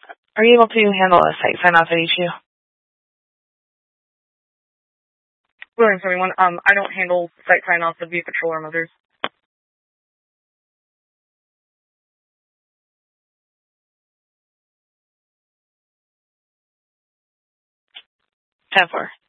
Are you able to handle a site sign-off at HU? Williams 71, I don't handle site sign-offs of View Patrol or Mothers. 10-4.